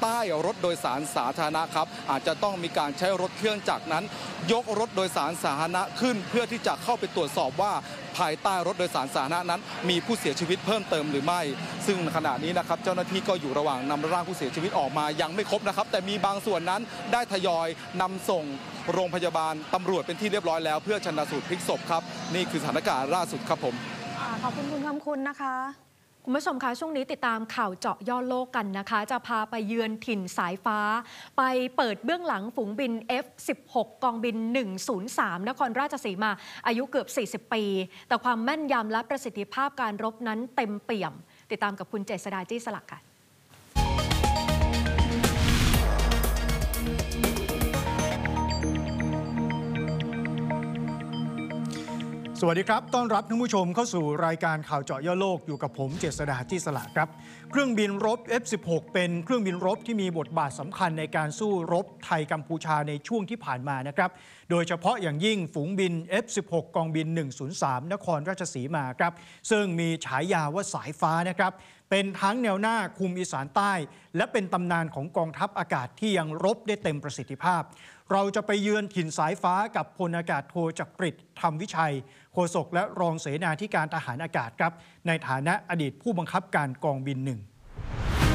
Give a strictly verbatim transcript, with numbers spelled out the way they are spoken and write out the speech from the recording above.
ต้รถโดยสารสาธารณะครับอาจจะต้องมีการใช้รถเครื่องจักรนั้นยกรถโดยสารสาธารณะขึ้นเพื่อที่จะเข้าไปตรวจสอบว่าภายใต้รถโดยสารสาธารณะนั้นมีผู้เสียชีวิตเพิ่มเติมหรือไม่ซึ่งขณะนี้นะครับเจ้าหน้าที่ก็อยู่ระหว่างนำร่างผู้เสียชีวิตออกมายังไม่ครบนะครับแต่มีบางส่วนนั้นได้ทยอยนำส่งโรงพยาบาลตำรวจเป็นที่เรียบร้อยแล้วเพื่อชันสูตรพลิกศพครับนี่คือสถานการณ์ล่าสุดครับผมขอบคุณคุณคำคุณนะคะคุณผู้ชมคะช่วงนี้ติดตามข่าวเจาะย่อโลกกันนะคะจะพาไปเยือนถิ่นสายฟ้าไปเปิดเบื้องหลังฝูงบิน เอฟ สิบหก กองบินหนึ่งศูนย์สามนครราชสีมาอายุเกือบสี่สิบปีแต่ความแม่นยำและประสิทธิภาพการรบนั้นเต็มเปี่ยมติดตามกับคุณเจษฎาจี้สลักค่ะสวัสดีครับต้อนรับท่านผู้ชมเข้าสู่รายการข่าวเจาะย่อโลกอยู่กับผมเจษฎาจี้สลักครับเครื่องบินรบ เอฟ สิบหก เป็นเครื่องบินรบที่มีบทบาทสำคัญในการสู้รบไทยกัมพูชาในช่วงที่ผ่านมานะครับโดยเฉพาะอย่างยิ่งฝูงบิน เอฟ สิบหก กองบินหนึ่งศูนย์สามนครราชสีมาครับซึ่งมีฉายาว่าสายฟ้านะครับเป็นทั้งแนวหน้าคุมอีสานใต้และเป็นตำนานของกองทัพอากาศที่ยังรบได้เต็มประสิทธิภาพเราจะไปเยือนถิ่นสายฟ้ากับพลอากาศโทจักริดธรรมวิชัยโฆษกและรองเสนาธิการทหารอากาศครับในฐานะอดีตผู้บังคับการกองบินหนึ่ง